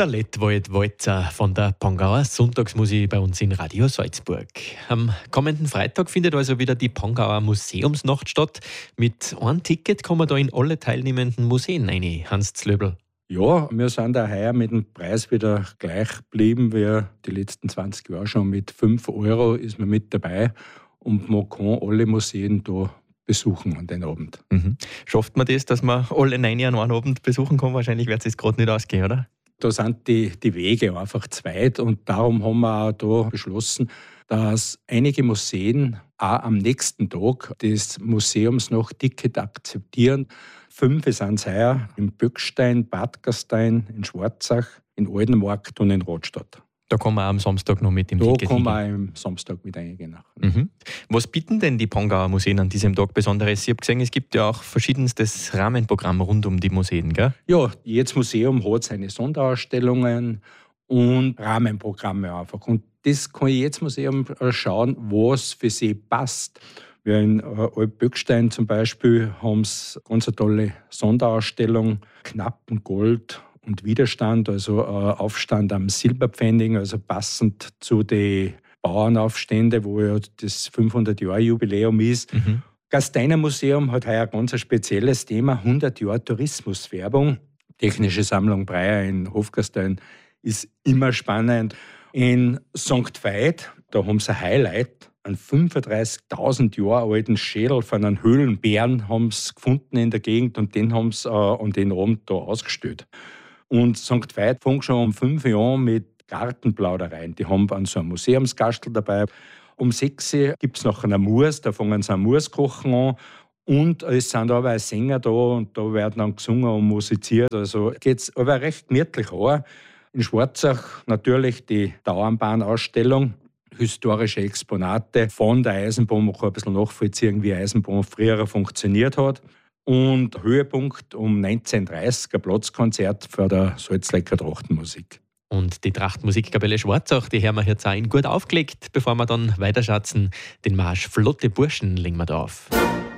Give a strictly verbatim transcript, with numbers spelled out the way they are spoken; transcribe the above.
Der Lettwald Walzer von der Pongauer Sonntagsmusik bei uns in Radio Salzburg. Am kommenden Freitag findet also wieder die Pongauer Museumsnacht statt. Mit einem Ticket kann man da in alle teilnehmenden Museen rein, Hans Zlöbel. Ja, wir sind da heuer mit dem Preis wieder gleich geblieben wie die letzten zwanzig Jahre schon. Mit fünf Euro ist man mit dabei und man kann alle Museen da besuchen an den Abend. Mhm. Schafft man das, dass man alle neun an einem Abend besuchen kann? Wahrscheinlich wird es gerade nicht ausgehen, oder? Da sind die, die Wege einfach zu weit und darum haben wir auch da beschlossen, dass einige Museen auch am nächsten Tag das Museumsnacht-Ticket akzeptieren. Fünf sind es heuer in Böckstein, Bad Gastein, in Schwarzach, in Oldenmarkt und in Radstadt. Da kann man auch am Samstag noch mit dem da Ticket kann hingehen. man auch am Samstag mit eingehen. Mhm. Was bieten denn die Pongauer Museen an diesem Tag Besonderes? Ich habe gesehen, es gibt ja auch verschiedenstes Rahmenprogramm rund um die Museen, gell? Ja, jedes Museum hat seine Sonderausstellungen und Rahmenprogramme einfach. Und das kann jedes Museum schauen, was für sie passt. Wir in Altböckstein zum Beispiel haben sie ganz eine tolle Sonderausstellung, Knappen Gold und Widerstand, also Aufstand am Silberpfennig, also passend zu den Bauernaufstände, wo ja das fünfhundert-Jahr-Jubiläum ist. Mhm. Gasteiner Museum hat heuer ein ganz spezielles Thema, hundert Jahre Tourismuswerbung. Technische Sammlung Breyer in Hofgastein ist immer spannend. In Sankt Veit, da haben sie ein Highlight, einen fünfunddreißigtausend Jahre alten Schädel von einem Höhlenbären haben sie gefunden in der Gegend und den haben sie äh, an den Abend da ausgestellt. Und Sankt Veit fängt schon um fünf Jahre mit Gartenplaudereien. Die haben dann so ein Museumskastel dabei. Um sechs Uhr gibt es noch einen Murs, da fangen sie ein Murskochen an. Und es sind aber auch Sänger da und da werden dann gesungen und musiziert. Also geht es aber recht gemütlich an. In Schwarzach natürlich die Dauernbahnausstellung. Historische Exponate von der Eisenbahn. Man kann ein bisschen nachvollziehen, wie die Eisenbahn früher funktioniert hat. Und Höhepunkt um neunzehn Uhr dreißig ein Platzkonzert für der Salzlecker Trachtenmusik. Und die Trachtmusikkapelle Schwarzach, die hören wir jetzt auch in gut aufgelegt, bevor wir dann weiterschatzen. Den Marsch Flotte Burschen legen wir da auf.